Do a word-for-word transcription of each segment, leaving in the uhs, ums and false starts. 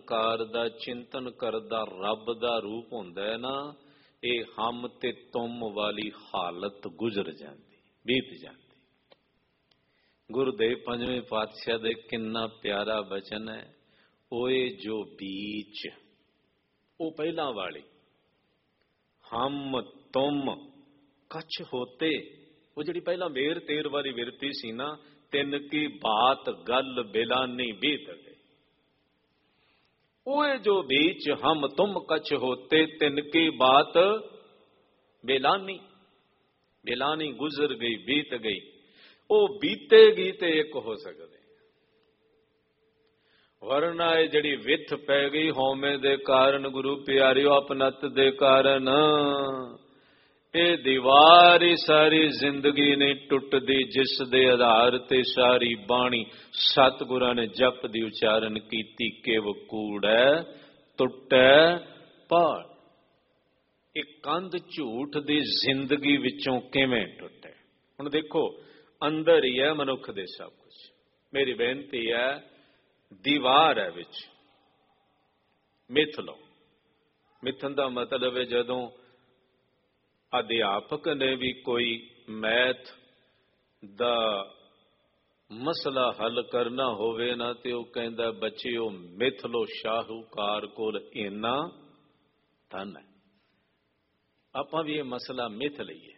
निराकार दा चिंतन करदा रब दा रूप हुंदा है ना, ये हम ते तुम वाली हालत गुजर जाती, बीत जाती। गुरुदेव पंजवें पातशाह दे किन्ना प्यारा वचन है, ओए जो बीच, वो पहला वाली हम तुम कछ होते, वो जी पहला मेर तेर वाली विरती सी ना, तिन की बात गल बेलानी बीत गई। ओए जो बीच हम तुम कछ होते, तिन की बात बेलानी, बेलानी गुजर गई, बीत गई। वो बीतेगी ते एक हो सकते, वरना ये जड़ी विथ पै गई होमे दे कारण, गुरु प्यारियो अपनत दे कारण, ये दीवार ही सारी जिंदगी नहीं टुटदी, जिस दे आधार ते सारी बाणी सतगुरां ने जप दी उचारण कीती, केव कूड़ै टुटै पाड़। एक कंध झूठ दी जिंदगी विचों किवें टुटे। हुण देखो अंदर ही है मनुख दे सब कुछ। मेरी बेनती है, दीवार है विच मिथ लो। मिथन का मतलब है जदों अध्यापक ने भी कोई मैथ दा मसला हल करना होवे ना, ते वो कहंदा बच्चिओ मिथ लो, शाहूकार कोल इन्ना धन है। आपां भी ये मसला मिथ लईए,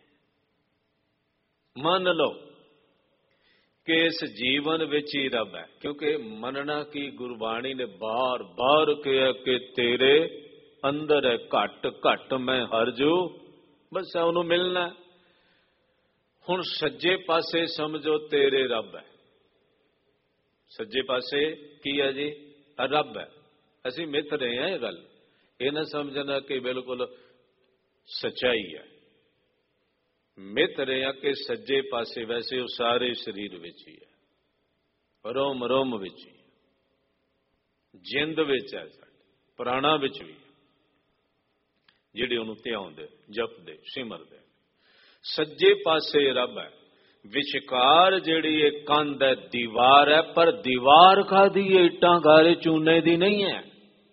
मान लो कि इस जीवन विच ही रब है, क्योंकि मनना की गुरबाणी ने बार बार कहा कि तेरे अंदर है, घट घट मैं हरजू, बस उन्होंने मिलना। हुण सज्जे पासे समझो तेरे रब है, सज्जे पासे की है जी, रब है। असी मिथ रहे हैं, ये गल ये ना समझना कि बिल्कुल सच्चाई है। मिथ रहे हैं कि सज्जे पासे, वैसे वो सारे शरीर विच ही है, रोम रोम विच ही, जिंद विच है, प्राणा विच भी ਜਿਹੜੇ ਉਹਨੂੰ ਧਿਆਉਂਦੇ, ਜਪਦੇ, ਸਿਮਰਦੇ। ਸੱਜੇ ਪਾਸੇ ਰੱਬ ਹੈ, ਵਿਚਕਾਰ ਜਿਹੜੀ ਇਹ ਕੰਧ ਹੈ, ਦੀਵਾਰ ਹੈ, ਪਰ ਦੀਵਾਰ ਕਾਦੀ ਹੈ? ਇੱਟਾਂ ਗਾਰੇ ਚੂਨੇ ਦੀ ਨਹੀਂ ਹੈ।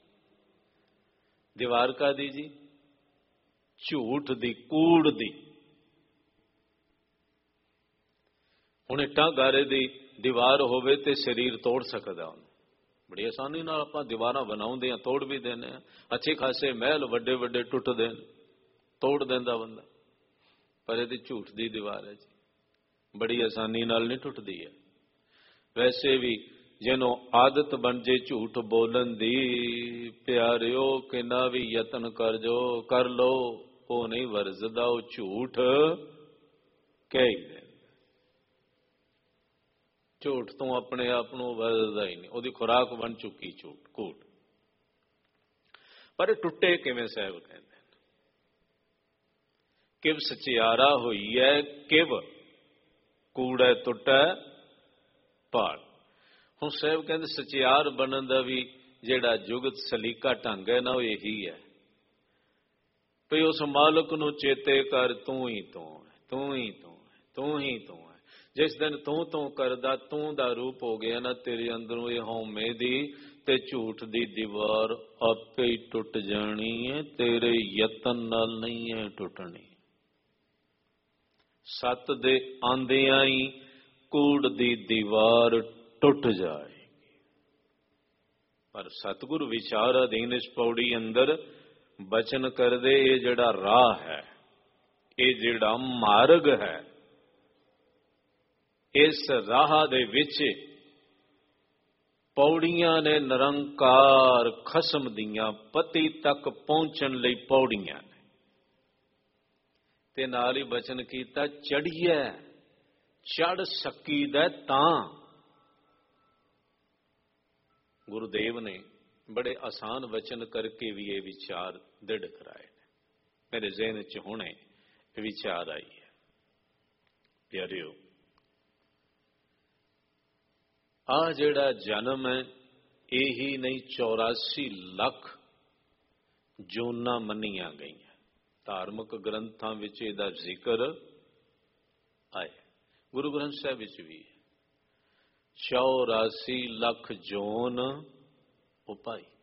ਦੀਵਾਰ ਕਾਦੀ ਜੀ? ਝੂਠ ਦੀ, ਕੂੜ ਦੀ। ਹੁਣ ਇੱਟਾਂ ਗਾਰੇ ਦੀ ਦੀਵਾਰ ਹੋਵੇ ਤੇ ਸਰੀਰ ਤੋੜ ਸਕਦਾ ਉਹਨੂੰ, बड़ी आसानी नाल आपां दीवारां बनाउंदे हां, तोड़ भी देने हां। अच्छे खासे महल वड्डे वड्डे टुटदे ने, तोड़ देंदा बंदा, पर इहदी झूठ दी दीवार है जी, बड़ी आसानी नाल नहीं टुटदी है। वैसे भी जिन्हों आदत बन जे झूठ बोलन दी, प्यारिओ किन्ना भी यतन कर जो कर लो, वो नहीं वरजदा, वो झूठ कह ही दे। झूठ तो अपने आप को वरदा ही नहीं, उसकी खुराक बन चुकी झूठ, कूट। पर टुटे किवें? साहब कहते हैं किव सचियारा हुई है, किव कूड़ा टुटा पाड़। हुण साहब कहते सचियार बनन दा भी जिहड़ा जुगत सलीका ढंग है ना, वो यही है भी उस मालक नूं चेते कर, तू ही तू है, तू ही तू है, तू ही तू है। जिस दिन तू तू करदा, तू दा रूप हो गया ना तेरे अंदरों, ये हौमे दी ते झूठ दी दीवार आपे ही टुट जानी है, तेरे यतन नाल नहीं है टुटनी। सत दे आंदियां ही कूड़ दी दीवार टुट जाएगी। पर सतगुरु विचार अधीन इस पौड़ी अंदर बचन कर दे, ये जड़ा राह है, ये जड़ा मार्ग है, इस राह दे विच पौड़ियां ने निरंकार खसम दियां पति तक पहुंचन लई पौड़ियां ने, ते नाल ही बचन कीता चढ़िए चढ़ सकीदा तां। गुरुदेव ने बड़े आसान वचन करके भी ये विचार दृढ़ कराए ने, मेरे ज़हन च हुणे विचार आई है। प्यारिओ, आ जिहड़ा जन्म है, यही नहीं चौरासी लख जोना मनिया गई, धार्मिक ग्रंथां विच इहदा जिक्र आए, गुरु ग्रंथ साहिब विच भी चौरासी लख जोन उपाई।